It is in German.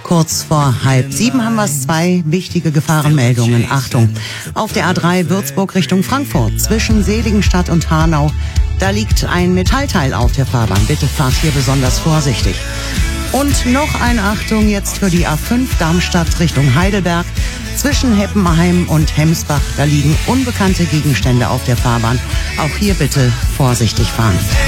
Kurz vor 6:30 haben wir es, 2 wichtige Gefahrenmeldungen. Achtung, auf der A3 Würzburg Richtung Frankfurt zwischen Seligenstadt und Hanau, da liegt ein Metallteil auf der Fahrbahn. Bitte fahrt hier besonders vorsichtig. Und noch eine Achtung jetzt für die A5 Darmstadt Richtung Heidelberg. Zwischen Heppenheim und Hemsbach, da liegen unbekannte Gegenstände auf der Fahrbahn. Auch hier bitte vorsichtig fahren.